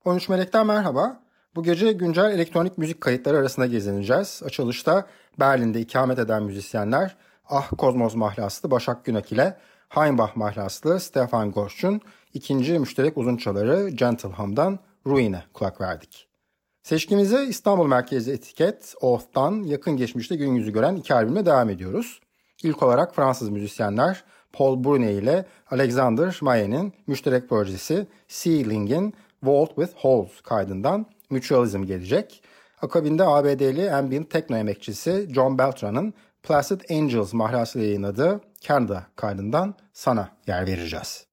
13 Melek'ten merhaba. Bu gece güncel elektronik müzik kayıtları arasında gezineceğiz. Açılışta Berlin'de ikamet eden müzisyenler Kozmos mahlaslı Başak Günak ile Heimbach mahlaslı Stefan Gorsch'un ikinci müşterek uzunçaları Gentle Hum'dan Ruin'e kulak verdik. Seçkimize İstanbul merkezli etiket Oath'tan yakın geçmişte gün yüzü gören iki albümle devam ediyoruz. İlk olarak Fransız müzisyenler Paul Brunet ile Alexander Mayen'in müşterek projesi Sealing'in Vault with Holes kaydından Mutualism gelecek. Akabinde ABD'li ambient tekno emekçisi John Beltran'ın Placid Angels mahlasıyla yayınladığı Canada kaydından sana yer vereceğiz.